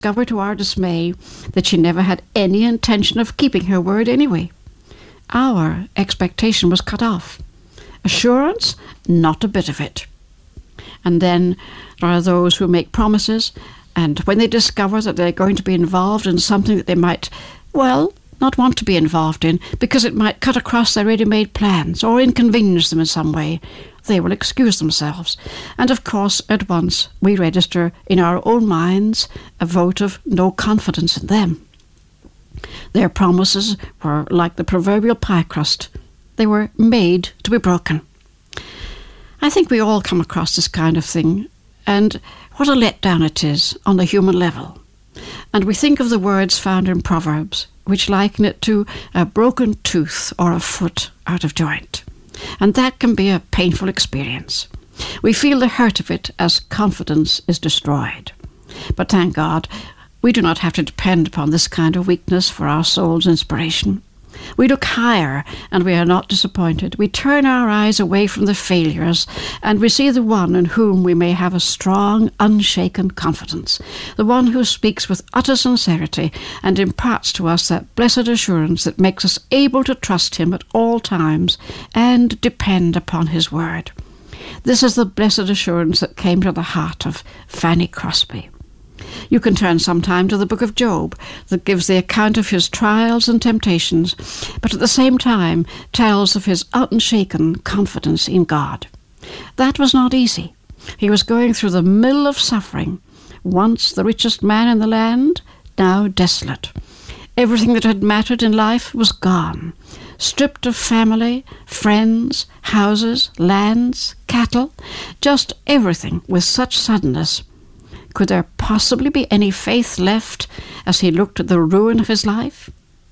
discover to our dismay that she never had any intention of keeping her word anyway. Our expectation was cut off. Assurance? Not a bit of it. And then there are those who make promises, and when they discover that they're going to be involved in something that they might, not want to be involved in because it might cut across their ready-made plans or inconvenience them in some way, they will excuse themselves. And of course, at once, we register in our own minds a vote of no confidence in them. Their promises were like the proverbial pie crust. They were made to be broken. I think we all come across this kind of thing, and what a letdown it is on the human level. And we think of the words found in Proverbs, which liken it to a broken tooth or a foot out of joint. And that can be a painful experience. We feel the hurt of it as confidence is destroyed. But thank God, we do not have to depend upon this kind of weakness for our soul's inspiration. We look higher and we are not disappointed. We turn our eyes away from the failures and we see the one in whom we may have a strong, unshaken confidence, the one who speaks with utter sincerity and imparts to us that blessed assurance that makes us able to trust him at all times and depend upon his word. This is the blessed assurance that came to the heart of Fanny Crosby. You can turn sometime to the book of Job that gives the account of his trials and temptations, but at the same time tells of his unshaken confidence in God. That was not easy. He was going through the mill of suffering, once the richest man in the land, now desolate. Everything that had mattered in life was gone, stripped of family, friends, houses, lands, cattle, just everything with such suddenness. Could there possibly be any faith left as he looked at the ruin of his life?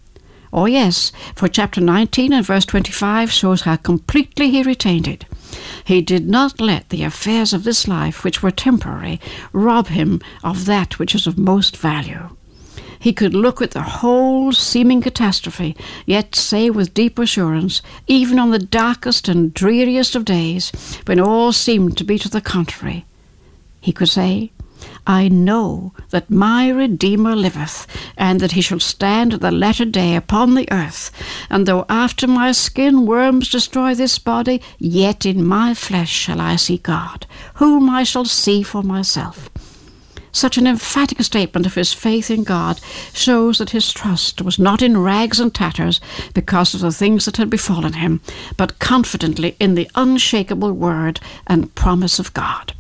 Oh yes, for chapter 19 and verse 25 shows how completely he retained it. He did not let the affairs of this life, which were temporary, rob him of that which is of most value. He could look at the whole seeming catastrophe, yet say with deep assurance, even on the darkest and dreariest of days, when all seemed to be to the contrary, he could say, I know that my Redeemer liveth, and that he shall stand at the latter day upon the earth. And though after my skin worms destroy this body, yet in my flesh shall I see God, whom I shall see for myself. Such an emphatic statement of his faith in God shows that his trust was not in rags and tatters because of the things that had befallen him, but confidently in the unshakable word and promise of God.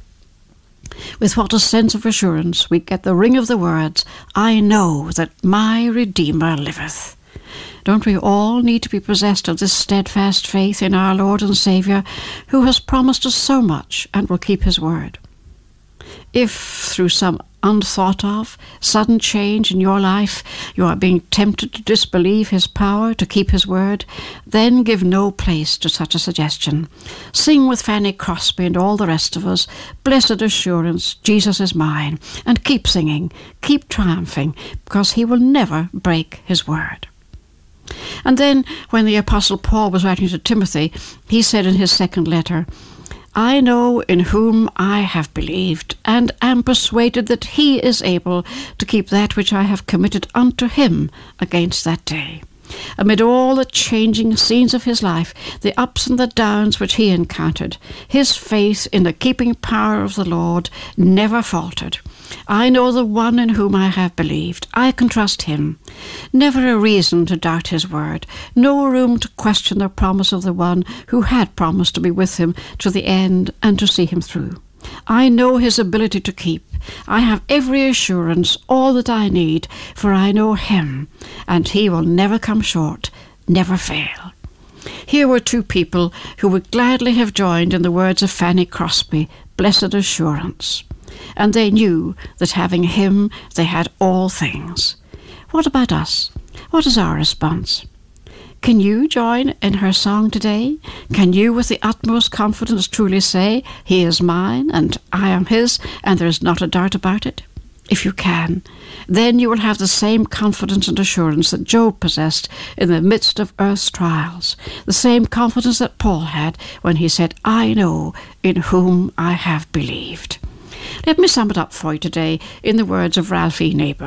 With what a sense of assurance we get the ring of the words, I know that my Redeemer liveth. Don't we all need to be possessed of this steadfast faith in our Lord and Saviour, who has promised us so much and will keep his word? If through some unthought of, sudden change in your life you are being tempted to disbelieve his power to keep his word, then give no place to such a suggestion. Sing with Fanny Crosby and all the rest of us, Blessed Assurance, Jesus is mine, and keep singing, keep triumphing, because he will never break his word. And then, when the Apostle Paul was writing to Timothy, he said in his second letter, I know in whom I have believed, and am persuaded that he is able to keep that which I have committed unto him against that day. Amid all the changing scenes of his life, the ups and the downs which he encountered, his faith in the keeping power of the Lord never faltered. I know the one in whom I have believed. I can trust him. Never a reason to doubt his word. No room to question the promise of the one who had promised to be with him to the end and to see him through. I know his ability to keep. I have every assurance, all that I need, for I know him, and he will never come short, never fail. Here were two people who would gladly have joined in the words of Fanny Crosby, Blessed Assurance. And they knew that having him, they had all things. What about us? What is our response? Can you join in her song today? Can you with the utmost confidence truly say, he is mine and I am his, and there is not a doubt about it? If you can, then you will have the same confidence and assurance that Job possessed in the midst of earth's trials, the same confidence that Paul had when he said, I know in whom I have believed. Let me sum it up for you today in the words of Ralphie Neighbour.